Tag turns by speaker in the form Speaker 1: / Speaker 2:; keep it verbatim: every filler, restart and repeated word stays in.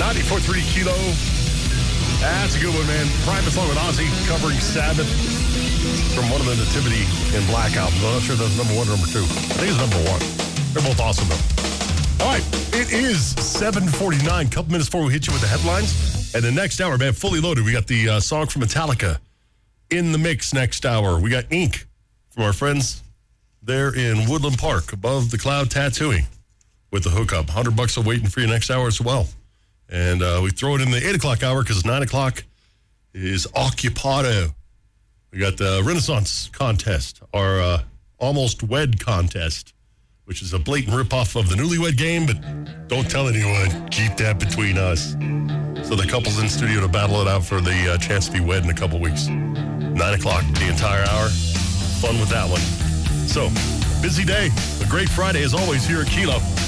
Speaker 1: ninety-four point three Kilo. That's a good one, man. Private song with Ozzy covering Sabbath from one of the Nativity in Black albums. I'm not sure that's number one or number two. I think it's number one. They're both awesome, though. All right, it is seven forty-nine. Couple minutes before we hit you with the headlines. And the next hour, man, fully loaded. We got the uh, song from Metallica in the mix next hour. We got Ink from our friends there in Woodland Park above the Cloud Tattooing with the hookup. one hundred bucks a waiting for you next hour as well. And uh, we throw it in the eight o'clock hour because nine o'clock is Occupado. We got the Renaissance contest, our uh, Almost Wed contest, which is a blatant ripoff of the Newlywed Game, but don't tell anyone. Keep that between us. So the couple's in studio to battle it out for the uh, chance to be wed in a couple weeks. nine o'clock, the entire hour. Fun with that one. So, busy day. A great Friday as always here at Kilo.